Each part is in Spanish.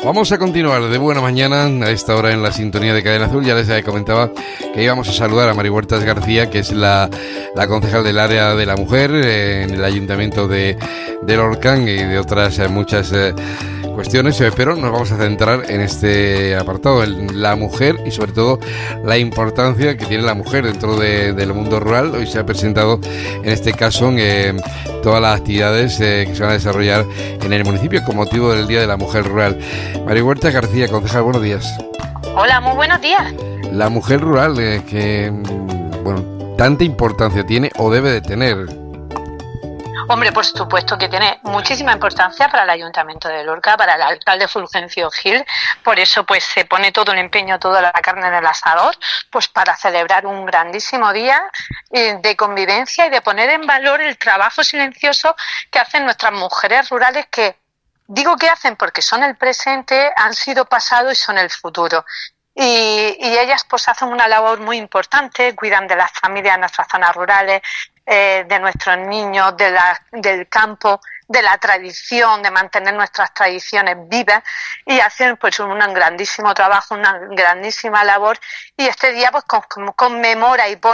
Vamos a continuar de buena mañana a esta hora en la sintonía de Cadena Azul. Ya les comentaba que íbamos a saludar a Mari Huertas García, que es la concejal del área de la mujer en el Ayuntamiento de Lorcan y de otras muchas cuestiones, pero nos vamos a centrar en este apartado, en la mujer y sobre todo la importancia que tiene la mujer dentro del mundo rural. Hoy se ha presentado en este caso todas las actividades que se van a desarrollar en el municipio con motivo del Día de la Mujer Rural. Mari Huertas García, concejal, buenos días. Hola, muy buenos días. La mujer rural, que tanta importancia tiene o debe de tener. Hombre, por supuesto que tiene muchísima importancia para el Ayuntamiento de Lorca, para el alcalde Fulgencio Gil. Por eso pues se pone todo el empeño, toda la carne en el asador, pues para celebrar un grandísimo día de convivencia y de poner en valor el trabajo silencioso que hacen nuestras mujeres rurales, que digo que hacen porque son el presente, han sido pasado y son el futuro. Y ellas pues hacen una labor muy importante, cuidan de las familias en nuestras zonas rurales, de nuestros niños, del campo, de la tradición, de mantener nuestras tradiciones vivas, y hacen pues un grandísimo trabajo, una grandísima labor. Y este día pues conmemora y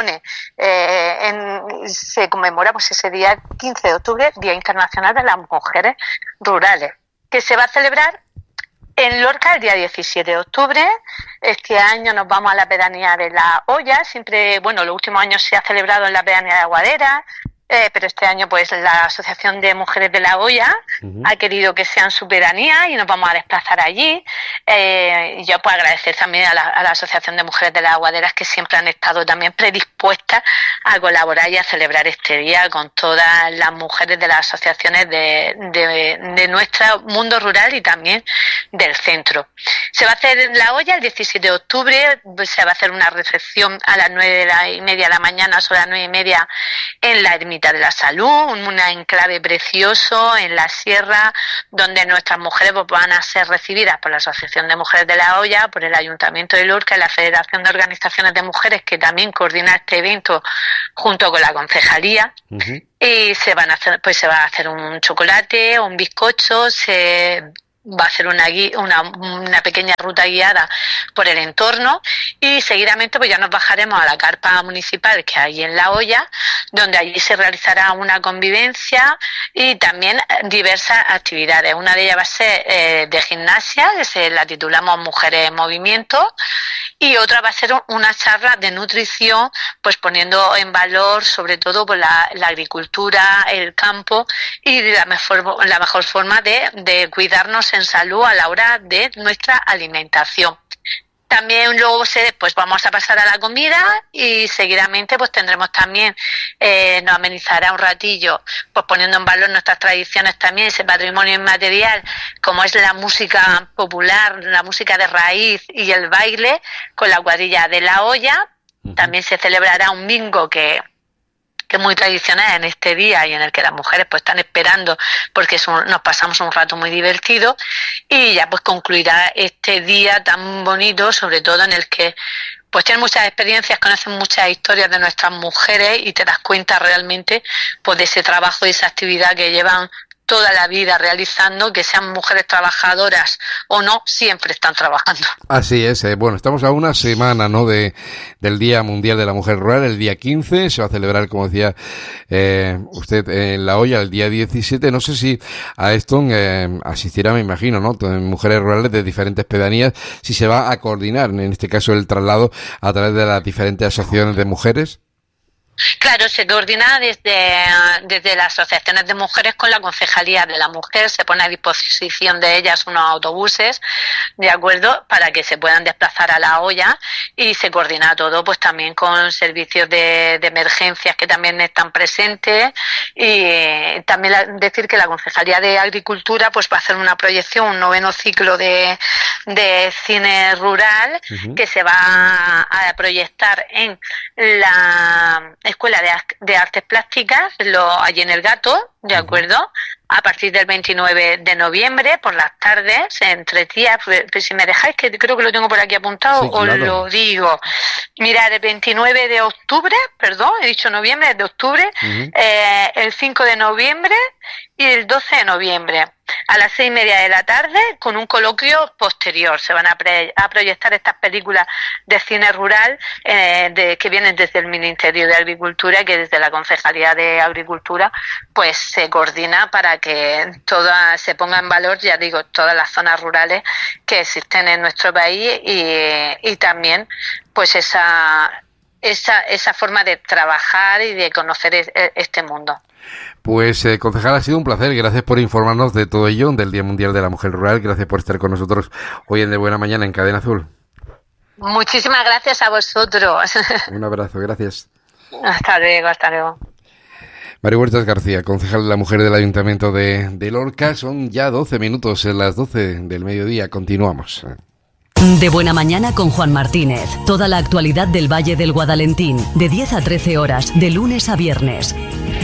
se conmemora pues ese día 15 de octubre, Día Internacional de las Mujeres Rurales, que se va a celebrar en Lorca el día 17 de octubre. Este año nos vamos a la pedanía de La Hoya. Siempre, los últimos años se ha celebrado en la pedanía de Aguadera, pero este año pues la Asociación de Mujeres de La Hoya ha querido que sea en su pedanía y nos vamos a desplazar allí. Y yo pues agradecer también a la Asociación de Mujeres de las Aguaderas, que siempre han estado también predispuestas a colaborar y a celebrar este día con todas las mujeres de las asociaciones de nuestro mundo rural y también del centro. Se va a hacer en La Hoya el 17 de octubre, se va a hacer una recepción a las 9:30 de la mañana, sobre las 9:30, en la Ermita de la Salud, un enclave precioso en la sierra, donde nuestras mujeres pues van a ser recibidas por la Asociación de Mujeres de La Hoya, por el Ayuntamiento de Lorca y la Federación de Organizaciones de Mujeres, que también coordina este evento junto con la concejalía. Y se va a hacer un chocolate, un bizcocho, va a hacer una pequeña ruta guiada por el entorno, y seguidamente pues ya nos bajaremos a la carpa municipal que hay en La Hoya, donde allí se realizará una convivencia y también diversas actividades. Una de ellas va a ser de gimnasia, que la titulamos Mujeres en Movimiento, y otra va a ser una charla de nutrición, pues poniendo en valor sobre todo pues la agricultura, el campo y la mejor forma de cuidarnos en salud a la hora de nuestra alimentación. También luego pues vamos a pasar a la comida, y seguidamente pues tendremos también, nos amenizará un ratillo pues poniendo en valor nuestras tradiciones, también ese patrimonio inmaterial como es la música popular, la música de raíz y el baile, con la cuadrilla de La Hoya. También se celebrará un bingo que es muy tradicional en este día y en el que las mujeres pues están esperando, porque nos pasamos un rato muy divertido, y ya pues concluirá este día tan bonito, sobre todo en el que pues tienen muchas experiencias, conocen muchas historias de nuestras mujeres y te das cuenta realmente pues de ese trabajo y esa actividad que llevan toda la vida realizando, que sean mujeres trabajadoras o no, siempre están trabajando. Así es. Estamos a una semana, ¿no?, del Día Mundial de la Mujer Rural. El día 15 se va a celebrar, como decía usted, en La Hoya el día 17. No sé si a esto asistirá, me imagino, ¿no?, mujeres rurales de diferentes pedanías, si se va a coordinar, en este caso, el traslado a través de las diferentes asociaciones de mujeres. Claro, se coordina desde las asociaciones de mujeres con la Concejalía de la Mujer, se pone a disposición de ellas unos autobuses, ¿de acuerdo?, para que se puedan desplazar a La Hoya, y se coordina todo pues también con servicios de emergencias que también están presentes, y también decir que la Concejalía de Agricultura pues va a hacer una proyección, un 9º ciclo de cine rural, que se va a proyectar en la Escuela de Artes Plásticas, allí en El Gato, ¿de acuerdo? A partir del 29 de noviembre, por las tardes, entre días, pues si me dejáis, que creo que lo tengo por aquí apuntado, sí, claro. Os lo digo. Mirad, el 29 de octubre, perdón, he dicho noviembre, de octubre, el 5 de noviembre y el 12 de noviembre. a las 6:30 de la tarde, con un coloquio posterior. Se van a proyectar estas películas de cine rural que vienen desde el Ministerio de Agricultura y que desde la Concejalía de Agricultura pues se coordina para que se ponga en valor, ya digo, todas las zonas rurales que existen en nuestro país y también pues esa forma de trabajar y de conocer este mundo. Pues, concejal, ha sido un placer. Gracias por informarnos de todo ello, del Día Mundial de la Mujer Rural. Gracias por estar con nosotros hoy en De Buena Mañana en Cadena Azul. Muchísimas gracias a vosotros. Un abrazo, gracias. Hasta luego. Mari Huertas García, concejal de la Mujer del Ayuntamiento de Lorca. Son ya 12 minutos, en las 12 del mediodía. Continuamos. De Buena Mañana con Juan Martínez. Toda la actualidad del Valle del Guadalentín, de 10 a 13 horas, de lunes a viernes.